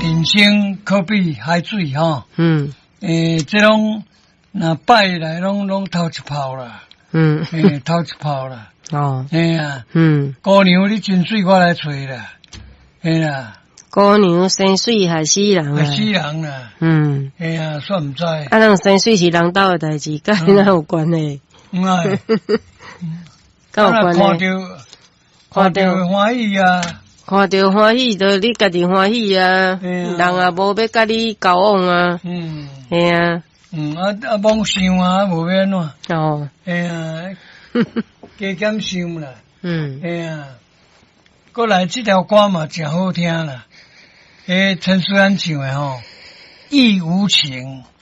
人生可比海水哈。这种那拜来拢头一泡啦。头一泡啦。哦。姑娘你真水，我来找啦。 姑娘生水害死人啊！ 害死人啦。算唔知。 人生水是人斗的代志，甲你哪有关系？ 哎。 甲有关系。 看到欢喜啊！ 看到欢喜，就你家己欢喜啊！人也无要甲你交往啊！系啊！ 妄想啊，无要安怎？ 哦。 加减想啦。过来这条歌嘛，真好听啦。陈思安唱的吼，义无情。